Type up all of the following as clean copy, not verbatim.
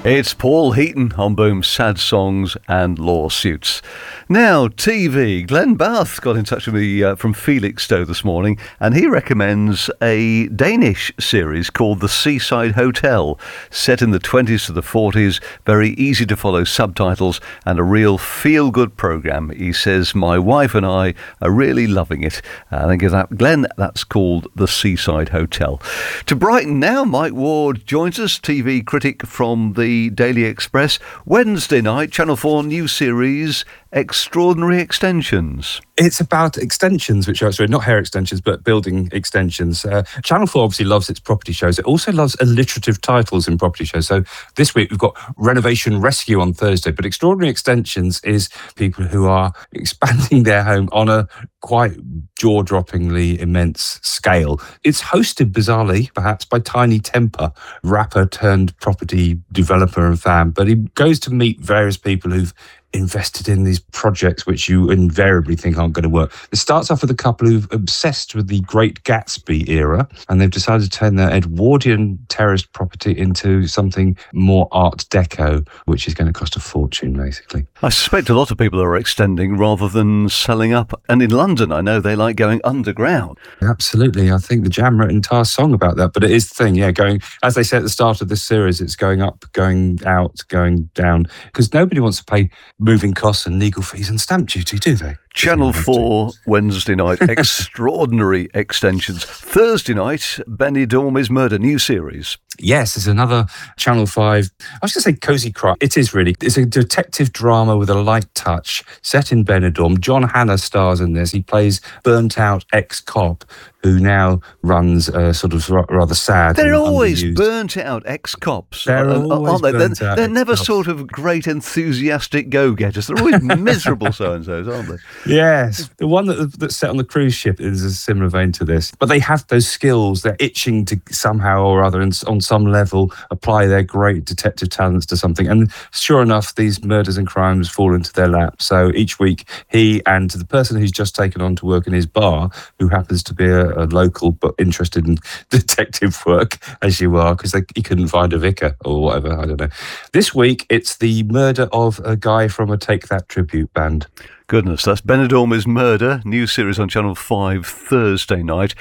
It's Paul Heaton on Boom's Sad Songs and Lawsuits. Now, TV. Glenn Bath got in touch with me from Felixstowe this morning, and he recommends a Danish series called The Seaside Hotel, set in the 20s to the 40s, very easy to follow subtitles, and a real feel-good programme. He says, my wife and I are really loving it. And I give that, Glenn, that's called The Seaside Hotel. To Brighton now, Mike Ward joins us, TV critic from the Daily Express. Wednesday night, Channel 4 new series, Extraordinary Extensions. It's about extensions, which are, sorry, not hair extensions, but building extensions. Channel 4 obviously loves its property shows. It also loves alliterative titles in property shows. So this week we've got Renovation Rescue on Thursday, but Extraordinary Extensions is people who are expanding their home on a quite jaw-droppingly immense scale. It's hosted, bizarrely, perhaps, by Tiny Temper, rapper turned property developer and fan, but he goes to meet various people who've invested in these projects which you invariably think aren't going to work. It starts off with a couple who've obsessed with the Great Gatsby era, and they've decided to turn their Edwardian terraced property into something more Art Deco, which is going to cost a fortune, basically. I suspect a lot of people are extending rather than selling up. And in London, I know they like going underground. Absolutely. I think the Jam wrote an entire song about that. But it is the thing, going, as they say at the start of this series, it's going up, going out, going down. Because nobody wants to pay moving costs and legal fees and stamp duty, do they? Channel 4, Wednesday night, Extraordinary Extensions. Thursday night, Benny Dormy's Murder, new series. Yes, it's another Channel 5, I was going to say cosy crime. It is really. It's a detective drama with a light touch, set in Benidorm. John Hannah stars in this. He plays burnt-out ex-cop who now runs a sort of rather sad. They're always burnt-out ex-cops, aren't they? They're never sort of great, enthusiastic go-getters. They're always miserable so-and-sos, aren't they? Yes, the one that's set on the cruise ship is a similar vein to this. But they have those skills. They're itching to somehow or other, and on some level, apply their great detective talents to something. And sure enough, these murders and crimes fall into their lap. So each week, he and the person who's just taken on to work in his bar, who happens to be a local but interested in detective work, as you are, because he couldn't find a vicar or whatever, I don't know. This week, it's the murder of a guy from a Take That tribute band. Goodness, that's Benidorm's Murder, new series on Channel 5 Thursday night.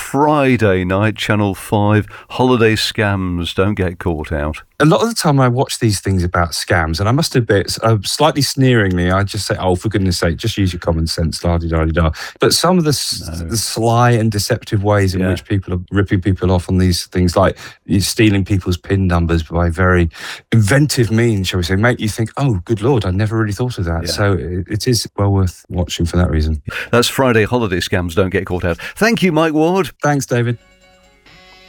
Friday night, Channel 5, Holiday Scams, don't get caught out. A lot of the time I watch these things about scams, and I must admit, slightly sneeringly, I just say, oh, for goodness sake, just use your common sense, la-di-da-di-da. But some of the sly and deceptive ways in which people are ripping people off on these things, like stealing people's PIN numbers by very inventive means, shall we say, make you think, oh, good Lord, I never really thought of that. Yeah. So it is well worth watching for that reason. That's Friday, Holiday Scams, don't get caught out. Thank you, Mike Ward. Thanks, David.